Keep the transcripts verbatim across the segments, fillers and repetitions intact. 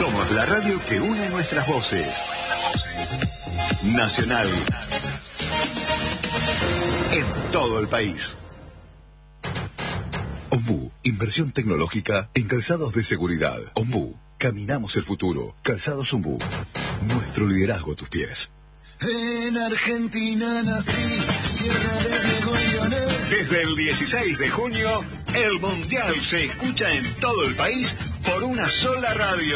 Somos la radio que une nuestras voces. Nacional. En todo el país. Ombú, inversión tecnológica en calzados de seguridad. Ombú, caminamos el futuro. Calzados Ombú, nuestro liderazgo a tus pies. En Argentina nací, tierra de Diego y Lionel. Desde el dieciséis de junio, el Mundial se escucha en todo el país por una sola radio.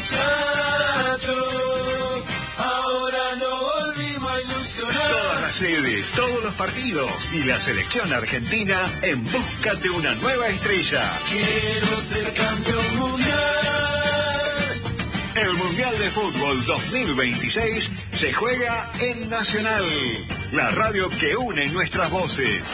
Muchachos, ahora no volvimos a ilusionar. Todas las sedes, todos los partidos y la selección argentina en busca de una nueva estrella. Quiero ser campeón mundial. El Mundial de Fútbol dos mil veintiséis se juega en Nacional, la radio que une nuestras voces.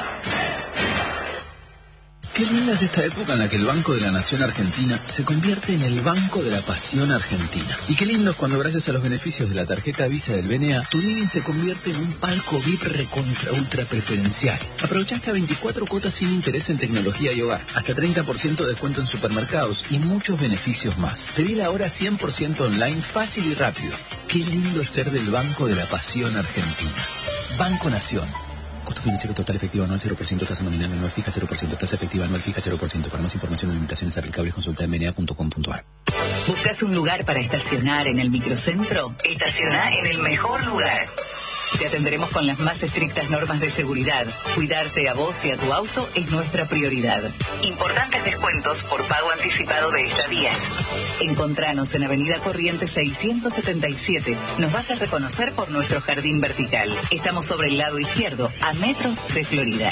Qué linda es esta época en la que el Banco de la Nación Argentina se convierte en el Banco de la Pasión Argentina. Y qué lindo es cuando, gracias a los beneficios de la tarjeta Visa del B N A, tu living se convierte en un palco V I P recontra ultra preferencial. Aprovecha hasta veinticuatro cuotas sin interés en tecnología y hogar, hasta treinta por ciento de descuento en supermercados y muchos beneficios más. Pedí ahora cien por ciento online, fácil y rápido. Qué lindo es ser del Banco de la Pasión Argentina. Banco Nación. Costo financiero total efectivo anual cero por ciento, tasa nominal anual fija cero por ciento, tasa efectiva anual fija cero por ciento. Para más información o limitaciones aplicables, consulta en b n a punto com punto a r. ¿Buscas un lugar para estacionar en el microcentro? Estaciona en el mejor lugar. Te atenderemos con las más estrictas normas de seguridad. Cuidarte a vos y a tu auto es nuestra prioridad. Importantes descuentos por pago anticipado de estadías. Encontranos en Avenida Corrientes seiscientos setenta y siete. Nos vas a reconocer por nuestro jardín vertical. Estamos sobre el lado izquierdo, a metros de Florida.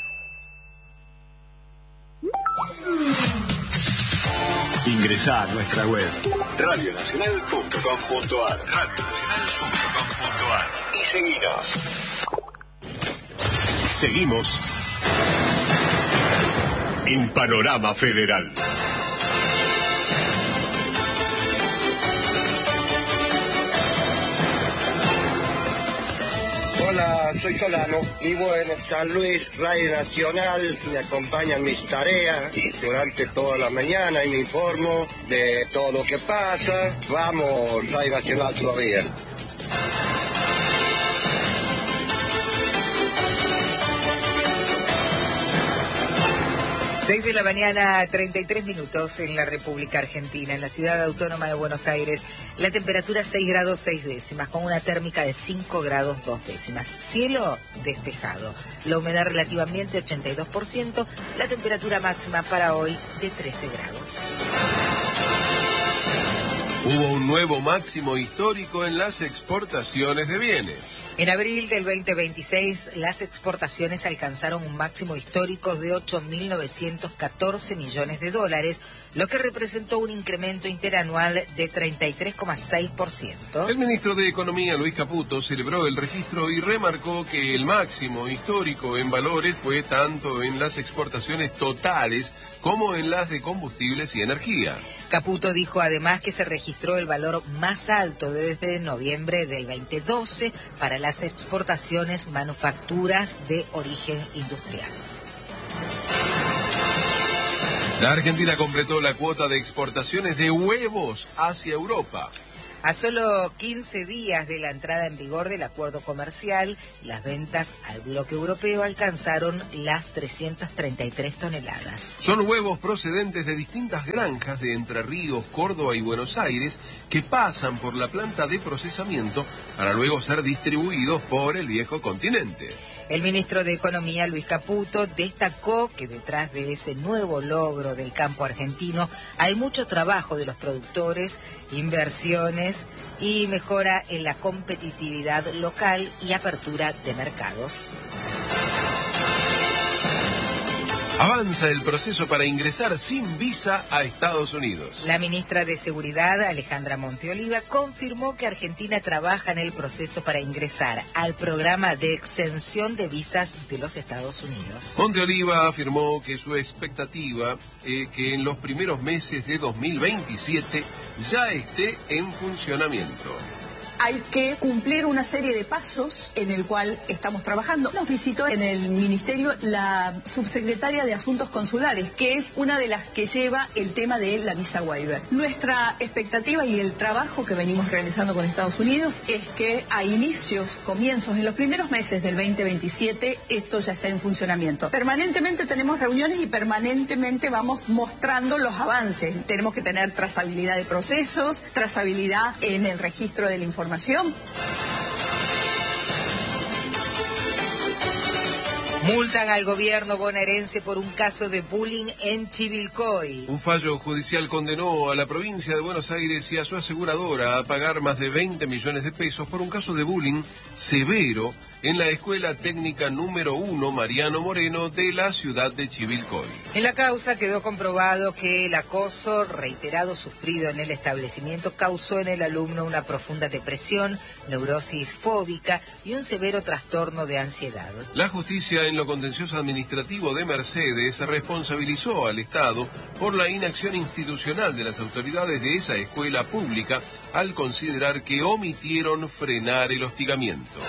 Ingresá a nuestra web radio nacional punto com punto a r radio nacional punto com punto a r y seguinos. Seguimos en Panorama Federal. Hola, soy Solano, vivo en San Luis, Radio Nacional, me acompañan mis tareas durante toda la mañana y me informo de todo lo que pasa. Vamos, Radio Nacional todavía. seis de la mañana, treinta y tres minutos en la República Argentina, en la ciudad autónoma de Buenos Aires. La temperatura seis grados seis décimas, con una térmica de cinco grados dos décimas. Cielo despejado. La humedad relativa ambiente ochenta y dos por ciento. La temperatura máxima para hoy de trece grados. Hubo un nuevo máximo histórico en las exportaciones de bienes. En abril del veinte veintiséis, las exportaciones alcanzaron un máximo histórico de ocho mil novecientos catorce millones de dólares, lo que representó un incremento interanual de treinta y tres coma seis por ciento. El ministro de Economía, Luis Caputo, celebró el registro y remarcó que el máximo histórico en valores fue tanto en las exportaciones totales como en las de combustibles y energía. Caputo dijo además que se registró el valor más alto desde noviembre del veinte doce para las exportaciones manufacturas de origen industrial. La Argentina completó la cuota de exportaciones de huevos hacia Europa. A solo quince días de la entrada en vigor del acuerdo comercial, las ventas al bloque europeo alcanzaron las trescientas treinta y tres toneladas. Son huevos procedentes de distintas granjas de Entre Ríos, Córdoba y Buenos Aires que pasan por la planta de procesamiento para luego ser distribuidos por el viejo continente. El ministro de Economía, Luis Caputo, destacó que detrás de ese nuevo logro del campo argentino hay mucho trabajo de los productores, inversiones y mejora en la competitividad local y apertura de mercados. Avanza el proceso para ingresar sin visa a Estados Unidos. La ministra de Seguridad, Alejandra Monteoliva, confirmó que Argentina trabaja en el proceso para ingresar al programa de exención de visas de los Estados Unidos. Monteoliva afirmó que su expectativa es que en los primeros meses de dos mil veintisiete ya esté en funcionamiento. hay que cumplir una serie de pasos en el cual estamos trabajando. Nos visitó en el Ministerio la subsecretaria de Asuntos Consulares, que es una de las que lleva el tema de la visa waiver. Nuestra expectativa y el trabajo que venimos realizando con Estados Unidos es que a inicios, comienzos, en los primeros meses del veinte veintisiete, esto ya está en funcionamiento. Permanentemente tenemos reuniones y permanentemente vamos mostrando los avances. Tenemos que tener trazabilidad de procesos, trazabilidad en el registro de la información. Multan al gobierno bonaerense por un caso de bullying en Chivilcoy. Un fallo judicial condenó a la provincia de Buenos Aires y a su aseguradora a pagar más de veinte millones de pesos por un caso de bullying severo en la Escuela Técnica número uno Mariano Moreno de la ciudad de Chivilcoy. En la causa quedó comprobado que el acoso reiterado sufrido en el establecimiento causó en el alumno una profunda depresión, neurosis fóbica y un severo trastorno de ansiedad. La justicia en lo contencioso administrativo de Mercedes responsabilizó al Estado por la inacción institucional de las autoridades de esa escuela pública al considerar que omitieron frenar el hostigamiento.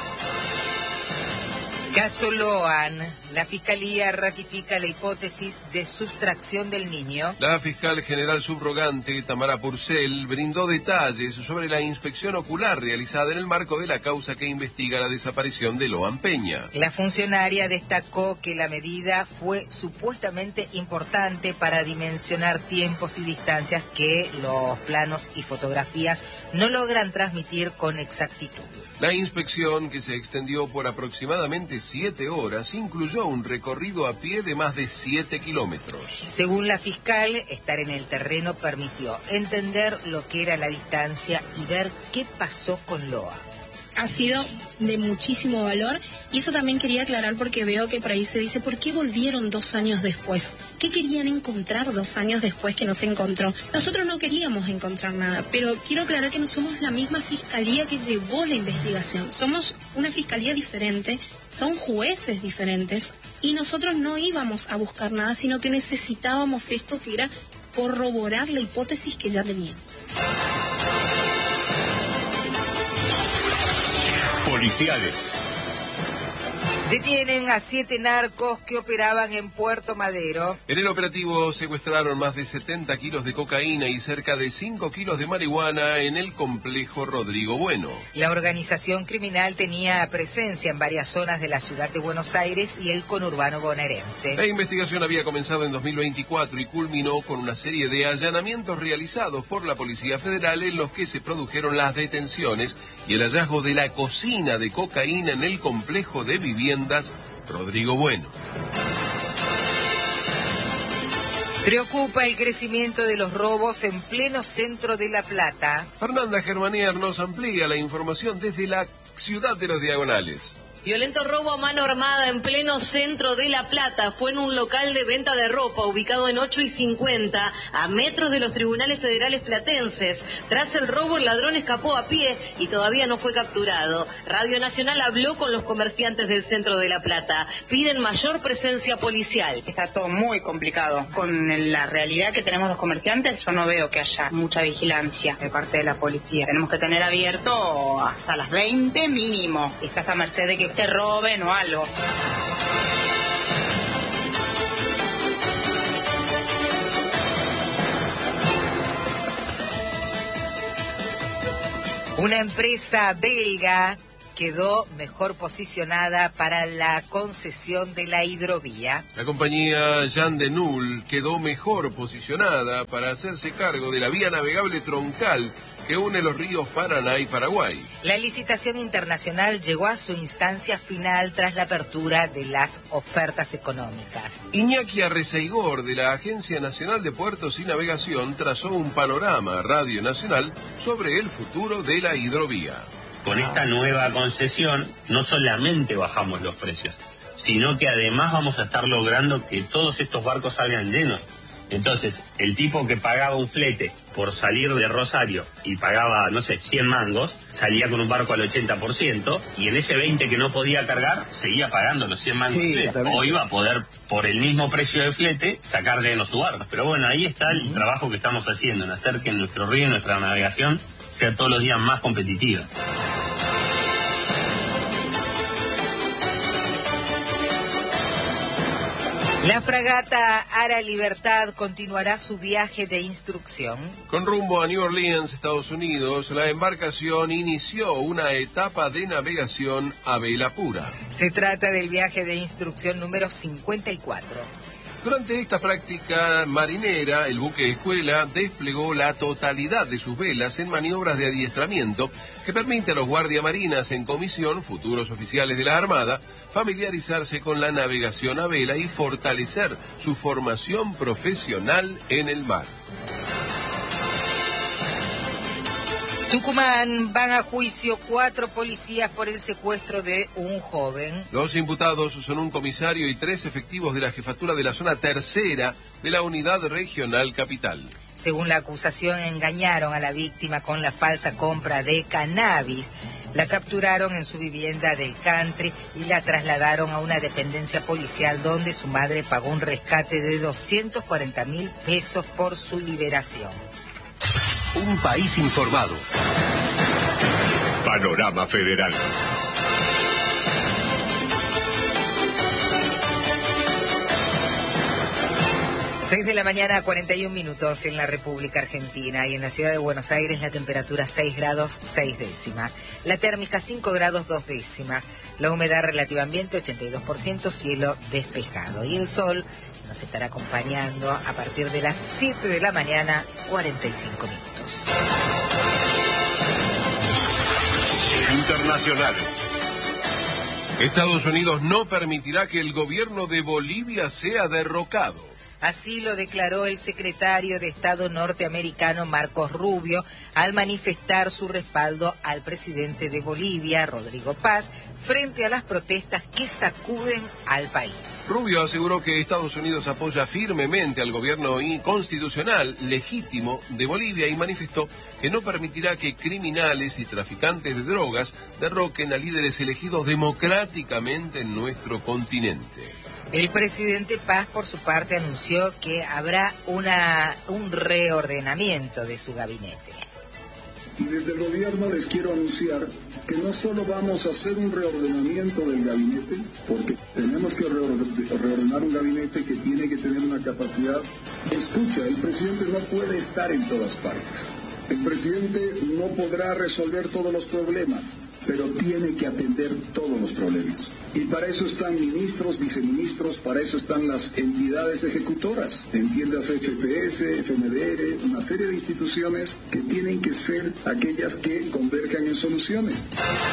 Caso Loan, la Fiscalía ratifica la hipótesis de sustracción del niño. La fiscal general subrogante, Tamara Purcell, brindó detalles sobre la inspección ocular realizada en el marco de la causa que investiga la desaparición de Loan Peña. La funcionaria destacó que la medida fue supuestamente importante para dimensionar tiempos y distancias que los planos y fotografías no logran transmitir con exactitud. La inspección, que se extendió por aproximadamente siete horas, incluyó un recorrido a pie de más de siete kilómetros. Según la fiscal, estar en el terreno permitió entender lo que era la distancia y ver qué pasó con Loa. Ha sido de muchísimo valor y eso también quería aclarar porque veo que por ahí se dice ¿por qué volvieron dos años después? ¿Qué querían encontrar dos años después que no se encontró? Nosotros no queríamos encontrar nada, pero quiero aclarar que no somos la misma fiscalía que llevó la investigación. Somos una fiscalía diferente, son jueces diferentes y nosotros no íbamos a buscar nada, sino que necesitábamos esto que era corroborar la hipótesis que ya teníamos. Policiales. Detienen a siete narcos que operaban en Puerto Madero. En el operativo secuestraron más de setenta kilos de cocaína y cerca de cinco kilos de marihuana en el complejo Rodrigo Bueno. La organización criminal tenía presencia en varias zonas de la ciudad de Buenos Aires y el conurbano bonaerense. La investigación había comenzado en dos mil veinticuatro y culminó con una serie de allanamientos realizados por la Policía Federal en los que se produjeron las detenciones y el hallazgo de la cocina de cocaína en el complejo de viviendas Rodrigo Bueno. Preocupa el crecimiento de los robos en pleno centro de La Plata. Fernanda Germanier nos amplía la información desde la ciudad de los Diagonales. Violento robo a mano armada en pleno centro de La Plata. Fue en un local de venta de ropa ubicado en ocho y cincuenta, a metros de los tribunales federales platenses. Tras el robo, el ladrón escapó a pie y todavía no fue capturado. Radio Nacional habló con los comerciantes del centro de La Plata. Piden mayor presencia policial. Está todo muy complicado. Con la realidad que tenemos los comerciantes, yo no veo que haya mucha vigilancia de parte de la policía. Tenemos que tener abierto hasta las veinte mínimo. Estás a merced de que te roben o algo. Una empresa belga quedó mejor posicionada para la concesión de la hidrovía. La compañía Jean de Null quedó mejor posicionada para hacerse cargo de la vía navegable troncal que une los ríos Paraná y Paraguay. La licitación internacional llegó a su instancia final tras la apertura de las ofertas económicas. Iñaki Arrezaigor, de la Agencia Nacional de Puertos y Navegación, trazó un panorama a Radio Nacional sobre el futuro de la hidrovía. Con esta nueva concesión no solamente bajamos los precios, sino que además vamos a estar logrando que todos estos barcos salgan llenos. Entonces, el tipo que pagaba un flete por salir de Rosario y pagaba, no sé, cien mangos, salía con un barco al ochenta por ciento, y en ese veinte que no podía cargar, seguía pagando los cien mangos Sí, de flete. O iba a poder, por el mismo precio de flete, sacar lleno su barco. Pero bueno, ahí está el uh-huh. trabajo que estamos haciendo, en hacer que nuestro río y nuestra navegación sea todos los días más competitiva. La fragata Ara Libertad continuará su viaje de instrucción. Con rumbo a New Orleans, Estados Unidos, la embarcación inició una etapa de navegación a vela pura. Se trata del viaje de instrucción número cincuenta y cuatro. Durante esta práctica marinera, el buque escuela desplegó la totalidad de sus velas en maniobras de adiestramiento que permite a los guardiamarinas en comisión, futuros oficiales de la Armada, familiarizarse con la navegación a vela y fortalecer su formación profesional en el mar. Tucumán, van a juicio cuatro policías por el secuestro de un joven. Los imputados son un comisario y tres efectivos de la jefatura de la zona tercera de la Unidad Regional Capital. Según la acusación, engañaron a la víctima con la falsa compra de cannabis. La capturaron en su vivienda del country y la trasladaron a una dependencia policial donde su madre pagó un rescate de doscientos cuarenta mil pesos por su liberación. Un país informado. Panorama Federal. seis de la mañana, cuarenta y un minutos en la República Argentina, y en la ciudad de Buenos Aires la temperatura seis grados seis décimas, la térmica cinco grados dos décimas, la humedad relativa ambiente ochenta y dos por ciento, cielo despejado, y el sol nos estará acompañando a partir de las siete de la mañana, cuarenta y cinco minutos. Internacionales. Estados Unidos no permitirá que el gobierno de Bolivia sea derrocado. Así lo declaró el secretario de Estado norteamericano Marcos Rubio al manifestar su respaldo al presidente de Bolivia, Rodrigo Paz, frente a las protestas que sacuden al país. Rubio aseguró que Estados Unidos apoya firmemente al gobierno constitucional legítimo de Bolivia y manifestó que no permitirá que criminales y traficantes de drogas derroquen a líderes elegidos democráticamente en nuestro continente. El presidente Paz, por su parte, anunció que habrá una, un reordenamiento de su gabinete. Y desde el gobierno les quiero anunciar que no solo vamos a hacer un reordenamiento del gabinete, porque tenemos que reordenar un gabinete que tiene que tener una capacidad. Escucha, el presidente no puede estar en todas partes. El presidente no podrá resolver todos los problemas, pero tiene que atender todos los problemas. Y para eso están ministros, viceministros, para eso están las entidades ejecutoras. Entiéndase F P S, F M D R, una serie de instituciones que tienen que ser aquellas que converjan en soluciones.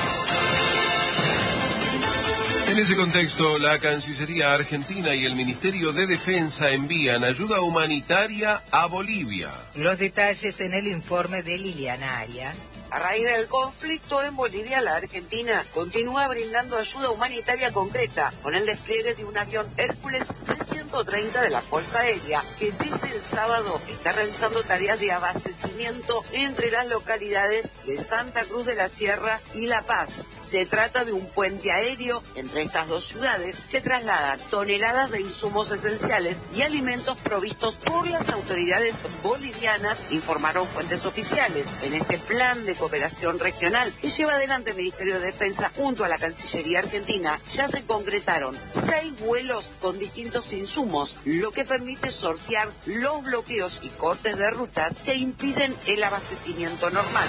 En ese contexto, la Cancillería Argentina y el Ministerio de Defensa envían ayuda humanitaria a Bolivia. Los detalles en el informe de Liliana Arias. A raíz del conflicto en Bolivia, la Argentina continúa brindando ayuda humanitaria concreta con el despliegue de un avión Hércules C ciento treinta de la Fuerza Aérea, que desde el sábado está realizando tareas de abastecimiento entre las localidades de Santa Cruz de la Sierra y La Paz. Se trata de un puente aéreo entre estas dos ciudades que traslada toneladas de insumos esenciales y alimentos provistos por las autoridades bolivianas, informaron fuentes oficiales. En este plan de cooperación regional que lleva adelante el Ministerio de Defensa junto a la Cancillería Argentina, ya se concretaron seis vuelos con distintos insumos, lo que permite sortear los bloqueos y cortes de rutas que impiden el abastecimiento normal.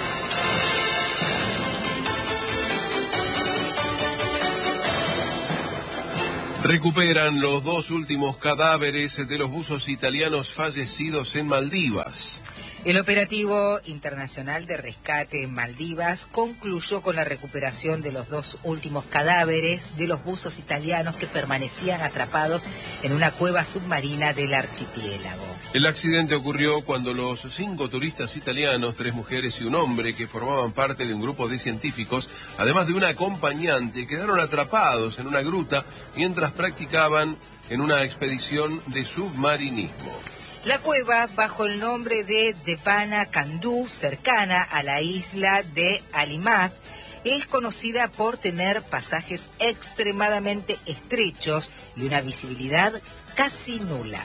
Recuperan los dos últimos cadáveres de los buzos italianos fallecidos en Maldivas. El operativo internacional de rescate en Maldivas concluyó con la recuperación de los dos últimos cadáveres de los buzos italianos que permanecían atrapados en una cueva submarina del archipiélago. El accidente ocurrió cuando los cinco turistas italianos, tres mujeres y un hombre que formaban parte de un grupo de científicos, además de una acompañante, quedaron atrapados en una gruta mientras practicaban en una expedición de submarinismo. La cueva, bajo el nombre de Devana Kandú, cercana a la isla de Alimaz, es conocida por tener pasajes extremadamente estrechos y una visibilidad casi nula.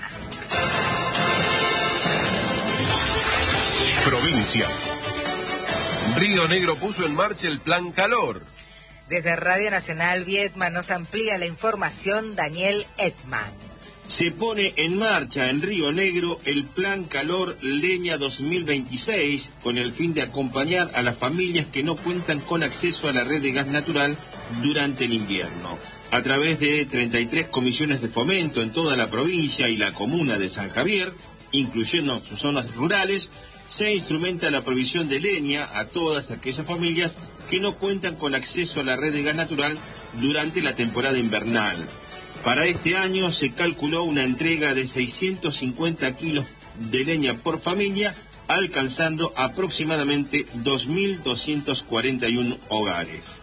Provincias. Río Negro puso en marcha el Plan Calor. Desde Radio Nacional Viedma nos amplía la información Daniel Edman. Se pone en marcha en Río Negro el Plan Calor Leña dos mil veintiséis con el fin de acompañar a las familias que no cuentan con acceso a la red de gas natural durante el invierno. A través de treinta y tres comisiones de fomento en toda la provincia y la comuna de San Javier, incluyendo sus zonas rurales, se instrumenta la provisión de leña a todas aquellas familias que no cuentan con acceso a la red de gas natural durante la temporada invernal. Para este año se calculó una entrega de seiscientos cincuenta kilos de leña por familia, alcanzando aproximadamente dos mil doscientos cuarenta y uno hogares.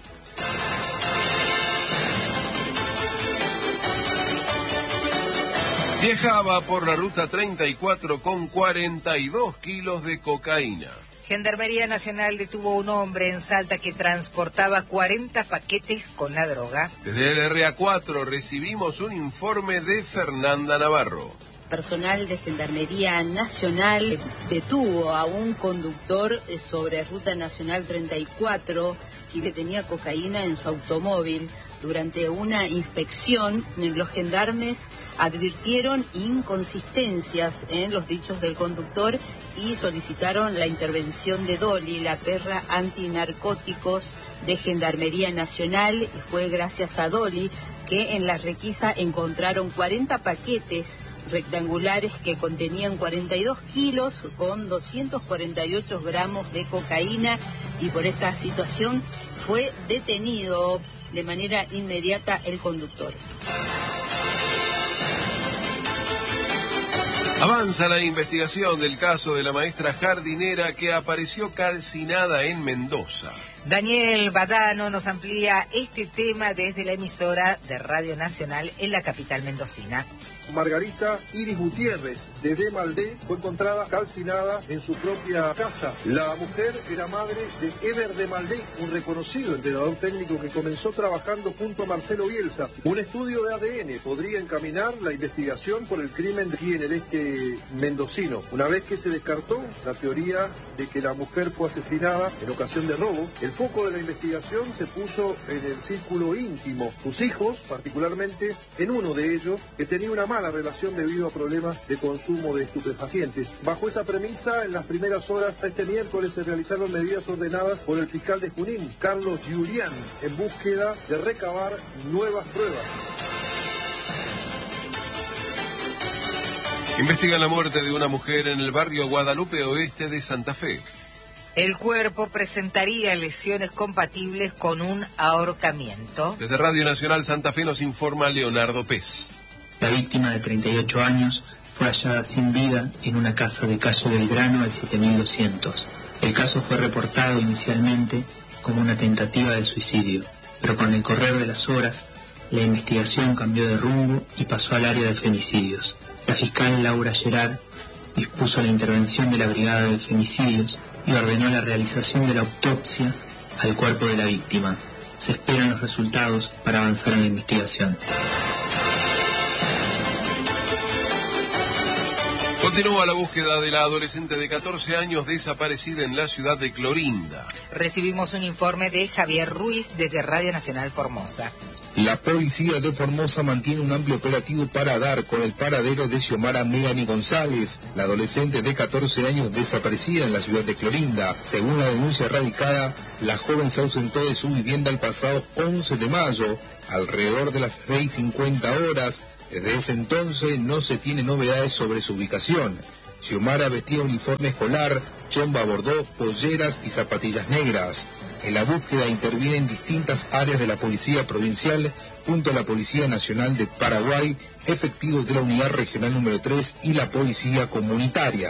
Viajaba por la ruta treinta y cuatro con cuarenta y dos kilos de cocaína. Gendarmería Nacional detuvo a un hombre en Salta que transportaba cuarenta paquetes con la droga. Desde el R A cuatro recibimos un informe de Fernanda Navarro. Personal de Gendarmería Nacional detuvo a un conductor sobre Ruta Nacional treinta y cuatro que tenía cocaína en su automóvil. Durante una inspección, los gendarmes advirtieron inconsistencias en los dichos del conductor y solicitaron la intervención de Dolly, la perra antinarcóticos de Gendarmería Nacional. Y fue gracias a Dolly que en la requisa encontraron cuarenta paquetes rectangulares que contenían cuarenta y dos kilos con doscientos cuarenta y ocho gramos de cocaína, y por esta situación fue detenido de manera inmediata el conductor. Avanza la investigación del caso de la maestra jardinera que apareció calcinada en Mendoza. Daniel Badano nos amplía este tema desde la emisora de Radio Nacional en la capital mendocina. Margarita Iris Gutiérrez, de Demaldé, fue encontrada calcinada en su propia casa. La mujer era madre de Eber Demaldé, un reconocido entrenador técnico que comenzó trabajando junto a Marcelo Bielsa. Un estudio de A D N podría encaminar la investigación por el crimen de aquí en el este mendocino. Una vez que se descartó la teoría de que la mujer fue asesinada en ocasión de robo, el foco de la investigación se puso en el círculo íntimo. Sus hijos, particularmente en uno de ellos, que tenía una mala relación debido a problemas de consumo de estupefacientes. Bajo esa premisa, en las primeras horas de este miércoles se realizaron medidas ordenadas por el fiscal de Junín, Carlos Julián, en búsqueda de recabar nuevas pruebas. Investigan la muerte de una mujer en el barrio Guadalupe Oeste de Santa Fe. El cuerpo presentaría lesiones compatibles con un ahorcamiento. Desde Radio Nacional Santa Fe nos informa Leonardo Pez. La víctima de treinta y ocho años fue hallada sin vida en una casa de calle Belgrano al siete mil doscientos. El caso fue reportado inicialmente como una tentativa de suicidio, pero con el correr de las horas, la investigación cambió de rumbo y pasó al área de femicidios. La fiscal Laura Gerard dispuso la intervención de la Brigada de Femicidios y ordenó la realización de la autopsia al cuerpo de la víctima. Se esperan los resultados para avanzar en la investigación. Continúa la búsqueda de la adolescente de catorce años desaparecida en la ciudad de Clorinda. Recibimos un informe de Javier Ruiz desde Radio Nacional Formosa. La policía de Formosa mantiene un amplio operativo para dar con el paradero de Xiomara Melanie González, la adolescente de catorce años desaparecida en la ciudad de Clorinda. Según la denuncia radicada, la joven se ausentó de su vivienda el pasado once de mayo, alrededor de las seis cincuenta horas. Desde ese entonces no se tiene novedades sobre su ubicación. Xiomara vestía uniforme escolar, chomba bordó, polleras y zapatillas negras. En la búsqueda intervienen distintas áreas de la Policía Provincial junto a la Policía Nacional de Paraguay, efectivos de la Unidad Regional número tres y la Policía Comunitaria.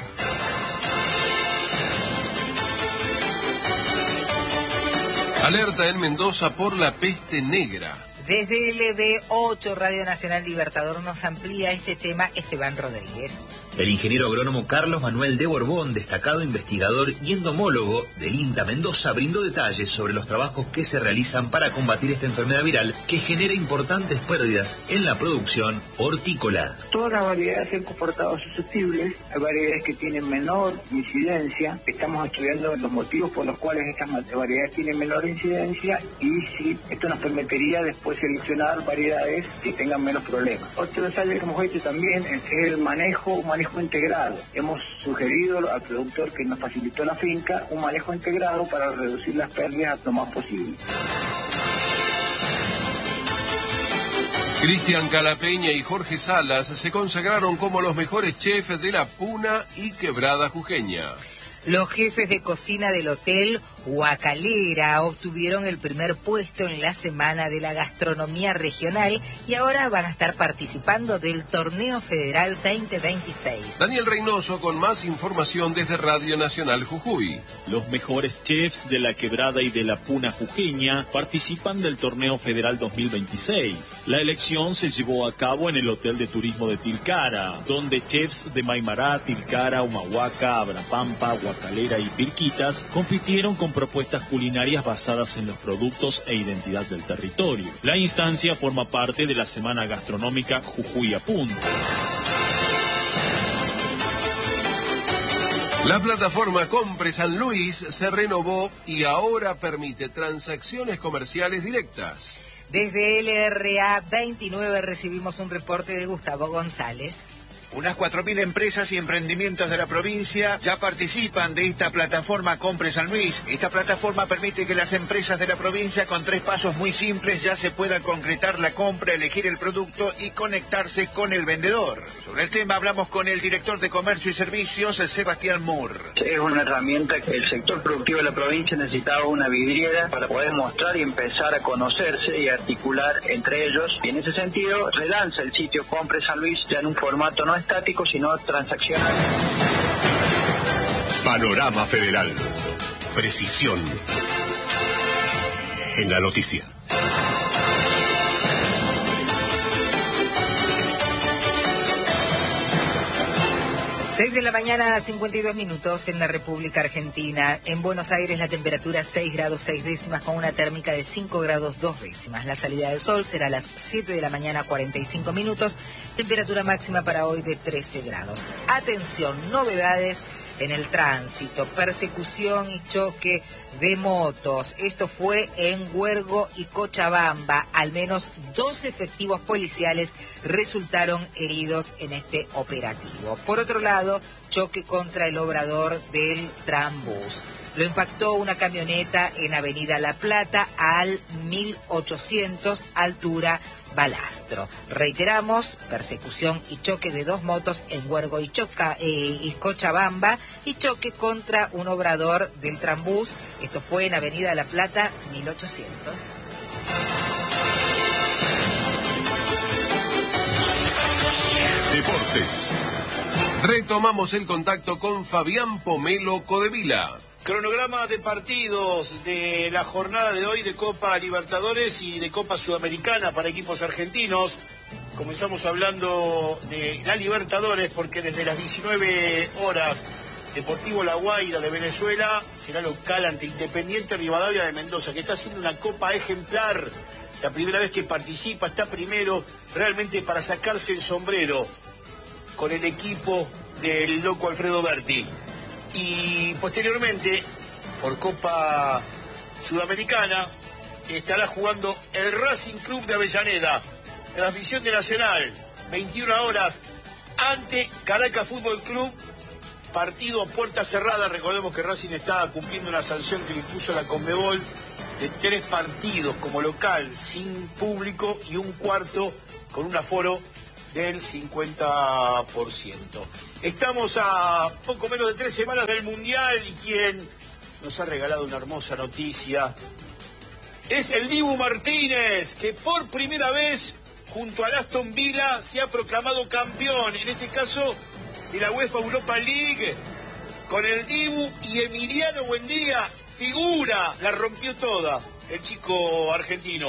Alerta en Mendoza por la peste negra. Desde L B ocho, Radio Nacional Libertador, nos amplía este tema Esteban Rodríguez. El ingeniero agrónomo Carlos Manuel de Borbón, destacado investigador y entomólogo del INTA Mendoza, brindó detalles sobre los trabajos que se realizan para combatir esta enfermedad viral que genera importantes pérdidas en la producción hortícola. Todas las variedades se han comportado susceptibles, hay variedades que tienen menor incidencia, estamos estudiando los motivos por los cuales estas variedades tienen menor incidencia y si esto nos permitiría después seleccionar variedades que tengan menos problemas. Otro detalle que hemos hecho también es el manejo, un manejo integrado. Hemos sugerido al productor que nos facilitó la finca un manejo integrado para reducir las pérdidas lo más posible. Cristian Calapeña y Jorge Salas se consagraron como los mejores chefs de la Puna y Quebrada Jujeña. Los jefes de cocina del Hotel Huacalera obtuvieron el primer puesto en la Semana de la Gastronomía Regional y ahora van a estar participando del Torneo Federal veinte veintiséis. Daniel Reynoso con más información desde Radio Nacional Jujuy. Los mejores chefs de la Quebrada y de la Puna jujeña participan del Torneo Federal dos mil veintiséis. La elección se llevó a cabo en el Hotel de Turismo de Tilcara, donde chefs de Maimará, Tilcara, Humahuaca, Abrapampa, Huacalera y Pirquitas compitieron con propuestas culinarias basadas en los productos e identidad del territorio. La instancia forma parte de la Semana Gastronómica Jujuy Apunta. La plataforma Compre San Luis se renovó y ahora permite transacciones comerciales directas. Desde L R A veintinueve recibimos un reporte de Gustavo González. Unas cuatro mil empresas y emprendimientos de la provincia ya participan de esta plataforma Compre San Luis. Esta plataforma permite que las empresas de la provincia con tres pasos muy simples ya se puedan concretar la compra, elegir el producto y conectarse con el vendedor. Sobre el tema hablamos con el director de Comercio y Servicios, Sebastián Moore. Es una herramienta que el sector productivo de la provincia necesitaba una vidriera para poder mostrar y empezar a conocerse y articular entre ellos. Y en ese sentido relanza el sitio Compre San Luis ya en un formato no estático, sino transaccional. Panorama Federal. Precisión en la noticia. seis de la mañana, cincuenta y dos minutos en la República Argentina. En Buenos Aires la temperatura seis grados seis décimas con una térmica de cinco grados dos décimas. La salida del sol será a las siete de la mañana, cuarenta y cinco minutos. Temperatura máxima para hoy de trece grados. Atención, novedades en el tránsito. Persecución y choque de motos. Esto fue en Huergo y Cochabamba. Al menos dos efectivos policiales resultaron heridos en este operativo. Por otro lado, choque contra el obrador del Trambús. Lo impactó una camioneta en Avenida La Plata al mil ochocientos, altura Balastro. Reiteramos, persecución y choque de dos motos en Huergo y, Choca, eh, y Cochabamba y choque contra un obrador del Trambús. Esto fue en Avenida La Plata mil ochocientos. Deportes. Retomamos el contacto con Fabián Pomelo Codevila. Cronograma de partidos de la jornada de hoy de Copa Libertadores y de Copa Sudamericana para equipos argentinos. Comenzamos hablando de la Libertadores porque desde las diecinueve horas Deportivo La Guaira de Venezuela será local ante Independiente Rivadavia de Mendoza, que está haciendo una copa ejemplar. La primera vez que participa, está primero, realmente para sacarse el sombrero con el equipo del loco Alfredo Berti. Y posteriormente, por Copa Sudamericana, estará jugando el Racing Club de Avellaneda. Transmisión de Nacional, veintiuna horas, ante Caracas Fútbol Club. Partido a puerta cerrada. Recordemos que Racing está cumpliendo una sanción que le impuso la Conmebol de tres partidos como local, sin público, y un cuarto con un aforo del cincuenta por ciento. Estamos a poco menos de tres semanas del Mundial y quien nos ha regalado una hermosa noticia es el Dibu Martínez, que por primera vez junto al Aston Villa se ha proclamado campeón, en este caso de la UEFA Europa League, con el Dibu y Emiliano Buendía, figura, la rompió toda el chico argentino.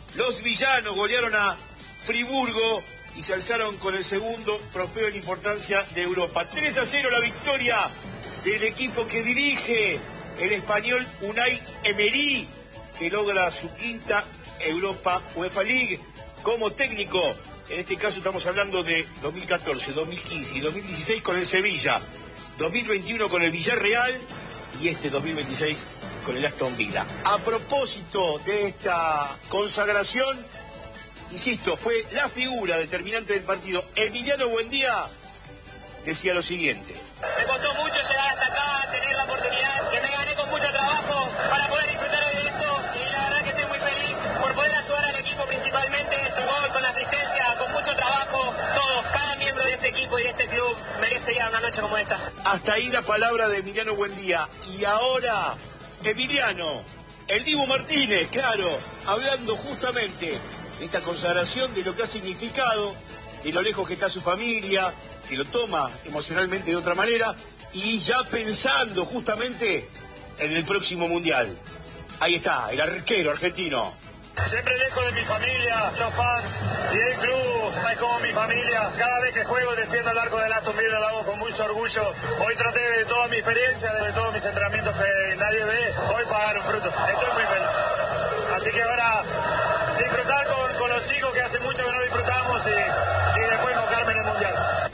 Los villanos golearon a Friburgo y se alzaron con el segundo trofeo en importancia de Europa. tres a cero la victoria del equipo que dirige el español Unai Emery, que logra su quinta Europa UEFA League como técnico. En este caso estamos hablando de dos mil catorce, dos mil quince y dos mil dieciséis con el Sevilla, dos mil veintiuno con el Villarreal y este dos mil veintiséis con el Aston Villa. A propósito de esta consagración, insisto, fue la figura determinante del partido. Emiliano Buendía decía lo siguiente. Me costó mucho llegar hasta acá, tener la oportunidad que me gané con mucho trabajo para poder disfrutar de esto, y la verdad que estoy muy feliz por poder ayudar al equipo principalmente, su gol, con la asistencia, con mucho trabajo. Todos, cada miembro de este equipo y de este club merece ya una noche como esta. Hasta ahí la palabra de Emiliano Buendía. Y ahora, Emiliano, el Dibu Martínez, claro, hablando justamente de esta consagración, de lo que ha significado, de lo lejos que está su familia, que lo toma emocionalmente de otra manera, y ya pensando justamente en el próximo Mundial. Ahí está, el arquero argentino. Siempre lejos de mi familia, los fans y el club, es como mi familia. Cada vez que juego defiendo el arco del Aston Villa, lo hago con mucho orgullo. Hoy traté de toda mi experiencia, de todos mis entrenamientos que nadie ve, hoy pagaron fruto. Estoy muy feliz. Así que ahora disfrutar con, con los chicos que hace mucho que no disfrutamos y, y después enfocarme en el Mundial.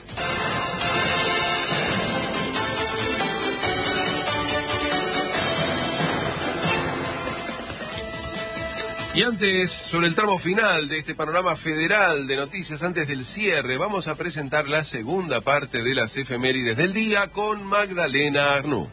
Y antes, sobre el tramo final de este panorama federal de noticias, antes del cierre, vamos a presentar la segunda parte de las efemérides del día con Magdalena Arnú.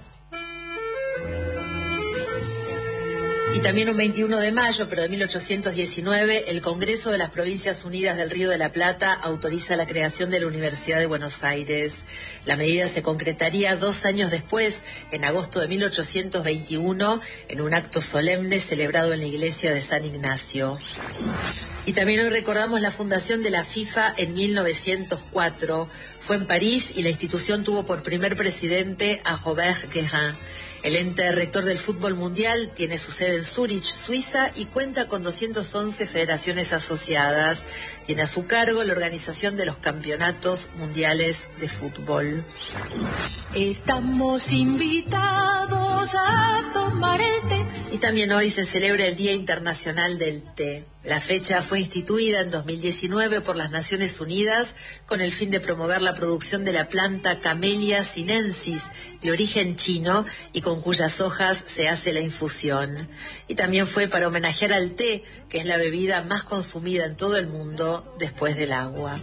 Y también un veintiuno de mayo, pero de mil ochocientos diecinueve, el Congreso de las Provincias Unidas del Río de la Plata autoriza la creación de la Universidad de Buenos Aires. La medida se concretaría dos años después, en agosto de mil ochocientos veintiuno, en un acto solemne celebrado en la iglesia de San Ignacio. Y también hoy recordamos la fundación de la FIFA en mil novecientos cuatro. Fue en París y la institución tuvo por primer presidente a Robert Guérin. El ente rector del fútbol mundial tiene su sede en Zúrich, Suiza, y cuenta con doscientas once federaciones asociadas. Tiene a su cargo la organización de los campeonatos mundiales de fútbol. Estamos invitados a tomar el té. Y también hoy se celebra el Día Internacional del Té. La fecha fue instituida en dos mil diecinueve por las Naciones Unidas con el fin de promover la producción de la planta Camellia sinensis, de origen chino, y con cuyas hojas se hace la infusión. Y también fue para homenajear al té, que es la bebida más consumida en todo el mundo después del agua.